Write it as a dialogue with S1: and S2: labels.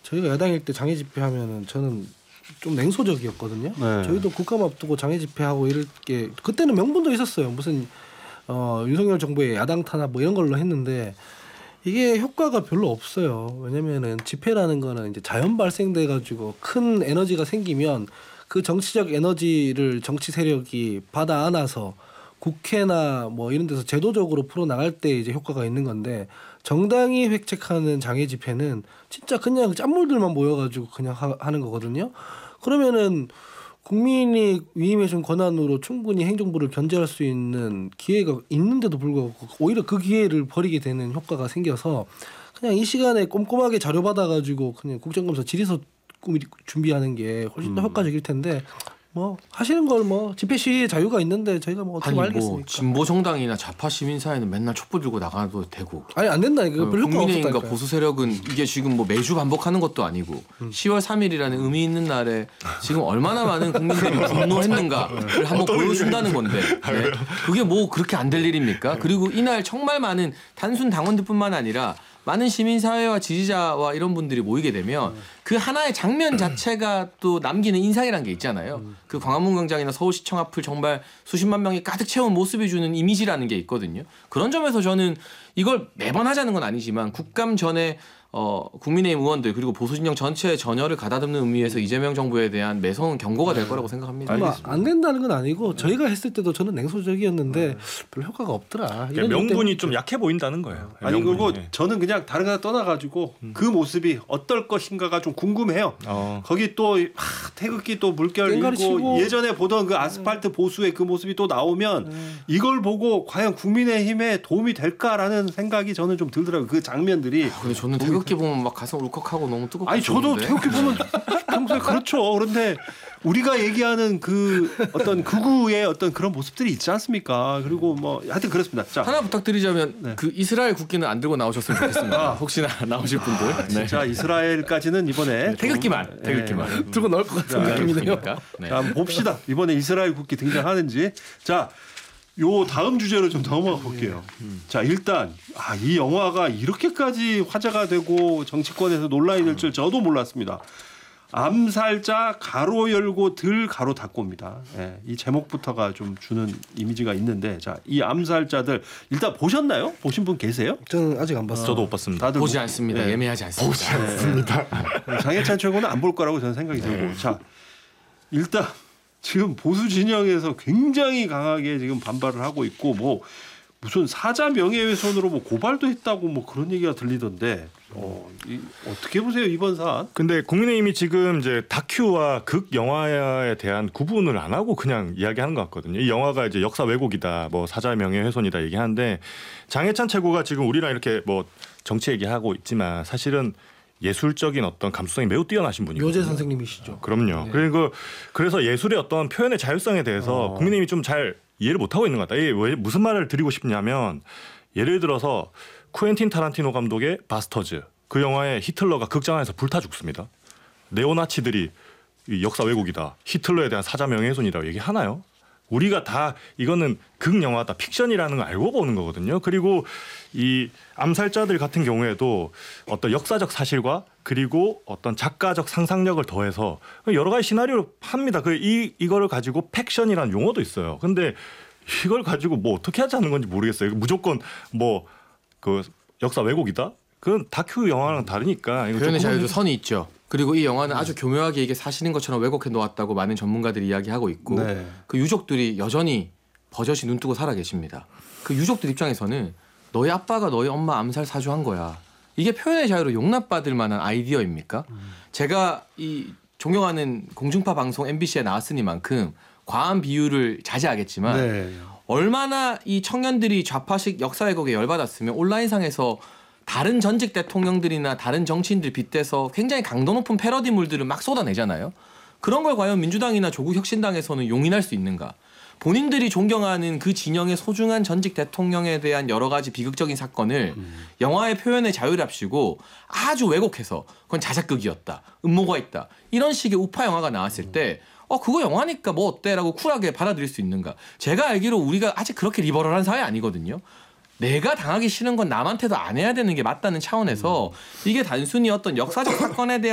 S1: 저희가 야당일 때 장애 집회하면은 저는 좀 냉소적이었거든요.
S2: 네.
S1: 저희도 국감 앞두고 장애 집회하고 이럴 게 그때는 명분도 있었어요. 무슨 윤석열 정부의 야당 탄압 뭐 이런 걸로 했는데 이게 효과가 별로 없어요. 왜냐면은 집회라는 거는 이제 자연 발생돼 가지고 큰 에너지가 생기면 그 정치적 에너지를 정치 세력이 받아 안아서 국회나 뭐 이런 데서 제도적으로 풀어 나갈 때 이제 효과가 있는 건데 정당이 획책하는 장애 집회는 진짜 그냥 짠물들만 모여가지고 그냥 하는 거거든요. 그러면은 국민이 위임해준 권한으로 충분히 행정부를 견제할 수 있는 기회가 있는데도 불구하고 오히려 그 기회를 버리게 되는 효과가 생겨서 그냥 이 시간에 꼼꼼하게 자료 받아가지고 그냥 국정감사 질의서 준비하는 게 훨씬 더 효과적일 텐데 뭐 하시는 걸 뭐 집회 시위의 자유가 있는데 저희가 뭐 어떻게 말겠습니까?
S3: 뭐 진보 정당이나 좌파 시민사회는 맨날 촛불 들고 나가도 되고.
S1: 아니 안 된다니까. 별 효과가
S3: 국민의힘과
S1: 없었다니까요.
S3: 보수 세력은 이게 지금 뭐 매주 반복하는 것도 아니고 10월 3일이라는 의미 있는 날에 지금 얼마나 많은 국민들이 분노했는가를 한번 보여준다는 건데 네. 그게 뭐 그렇게 안 될 일입니까? 그리고 이날 정말 많은 단순 당원들뿐만 아니라 많은 시민사회와 지지자와 이런 분들이 모이게 되면 그 하나의 장면 자체가 또 남기는 인상이라는 게 있잖아요. 그 광화문 광장이나 서울시청 앞을 정말 수십만 명이 가득 채운 모습이 주는 이미지라는 게 있거든요. 그런 점에서 저는 이걸 매번 하자는 건 아니지만 국감 전에 국민의힘 의원들 그리고 보수진영 전체의 전열을 가다듬는 의미에서 이재명 정부에 대한 매서운 경고가 될 거라고 생각합니다.
S1: 안 된다는 건 아니고 저희가 했을 때도 저는 냉소적이었는데 별 효과가 없더라. 이런
S4: 명분이 좀 약해 보인다는 거예요.
S2: 아니 그리고 저는 그냥 다른 거 떠나가지고 그 모습이 어떨 것인가가 좀 궁금해요. 거기 또 태극기 또 물결 일고 예전에 보던 그 아스팔트 보수의 그 모습이 또 나오면 이걸 보고 과연 국민의힘에 도움이 될까라는 생각이 저는 좀 들더라고요. 그 장면들이.
S3: 근데 저는 태극기 보면 막 가슴 울컥하고 너무 뜨겁고.
S2: 아니 저도 태극기 보면 평소에 그렇죠. 그런데 우리가 얘기하는 그 어떤 극우의 어떤 그런 모습들이 있지 않습니까? 그리고 뭐 하여튼 그렇습니다. 자,
S3: 하나 부탁드리자면
S2: 네.
S3: 그 이스라엘 국기는 안 들고 나오셨으면 좋겠습니다. 혹시나 나오실 분들.
S2: 진짜 이스라엘까지는 이번에
S3: 태극기만
S1: 들고 나올 것 같은 느낌이네요.
S3: 네.
S2: 자, 한번 봅시다. 이번에 이스라엘 국기 등장하는지. 자, 요 다음 주제로 좀 넘어가 볼게요. 자, 일단 이 영화가 이렇게까지 화제가 되고 정치권에서 논란이 될 줄 저도 몰랐습니다. 암살자 가로 열고 들 가로 닫고입니다. 예, 이 제목부터가 좀 주는 이미지가 있는데, 자, 이 암살자들 일단 보셨나요? 보신 분 계세요?
S1: 저는 아직 안 봤어요.
S4: 저도 못 봤습니다.
S2: 다들
S3: 보지 않습니다. 예매하지 않습니다.
S4: 보지 않습니다.
S2: 장해찬 최고는 안 볼 거라고 저는 생각이 들고, 자, 일단 지금 보수 진영에서 굉장히 강하게 지금 반발을 하고 있고, 뭐 무슨 사자 명예훼손으로 뭐 고발도 했다고 뭐 그런 얘기가 들리던데, 어떻게 보세요 이번 사안?
S4: 근데 국민의힘이 지금 이제 다큐와 극 영화에 대한 구분을 안 하고 그냥 이야기하는 것 같거든요. 이 영화가 이제 역사 왜곡이다, 뭐 사자 명예훼손이다 얘기하는데, 장해찬 최고가 지금 우리랑 이렇게 뭐 정치 얘기하고 있지만 사실은 예술적인 어떤 감수성이 매우 뛰어나신 분이거든요.
S1: 묘재 선생님이시죠.
S4: 그럼요.
S1: 네.
S4: 그리고 그래서 예술의 어떤 표현의 자율성에 대해서 국민의힘이 좀 잘 이해를 못하고 있는 것 같다. 이게 왜 무슨 말을 드리고 싶냐면, 예를 들어서 쿠엔틴 타란티노 감독의 바스터즈, 그 영화에 히틀러가 극장 안에서 불타 죽습니다. 네오나치들이 역사 왜곡이다, 히틀러에 대한 사자 명예훼손이라고 얘기하나요? 우리가 다 이거는 극 영화다, 픽션이라는 걸 알고 보는 거거든요. 그리고 이 암살자들 같은 경우에도 어떤 역사적 사실과 그리고 어떤 작가적 상상력을 더해서 여러 가지 시나리오를 합니다. 이거를 가지고 팩션이라는 용어도 있어요. 근데 이걸 가지고 뭐 어떻게 하자는 건지 모르겠어요. 무조건 뭐 그 역사 왜곡이다? 그건 다큐 영화랑 다르니까.
S3: 표현의 자유도 선이 있죠. 그리고 이 영화는 아주 교묘하게 이게 사실인 것처럼 왜곡해 놓았다고 많은 전문가들이 이야기하고 있고,
S2: 네.
S3: 그 유족들이 여전히 버젓이 눈 뜨고 살아 계십니다. 그 유족들 입장에서는 너희 아빠가 너희 엄마 암살 사주한 거야, 이게 표현의 자유로 용납받을 만한 아이디어입니까? 제가 이 존경하는 공중파 방송 MBC에 나왔으니만큼 과한 비유를 자제하겠지만,
S2: 네.
S3: 얼마나 이 청년들이 좌파식 역사 왜곡에 열받았으면 온라인상에서 다른 전직 대통령들이나 다른 정치인들 빗대서 굉장히 강도 높은 패러디물들을 막 쏟아내잖아요. 그런 걸 과연 민주당이나 조국혁신당에서는 용인할 수 있는가? 본인들이 존경하는 그 진영의 소중한 전직 대통령에 대한 여러 가지 비극적인 사건을 영화의 표현의 자유랍시고 아주 왜곡해서 그건 자작극이었다, 음모가 있다, 이런 식의 우파 영화가 나왔을 때 그거 영화니까 뭐 어때라고 쿨하게 받아들일 수 있는가? 제가 알기로 우리가 아직 그렇게 리버럴한 사회 아니거든요. 내가 당하기 싫은 건 남한테도 안 해야 되는 게 맞다는 차원에서 이게 단순히 어떤 역사적 사건에 대한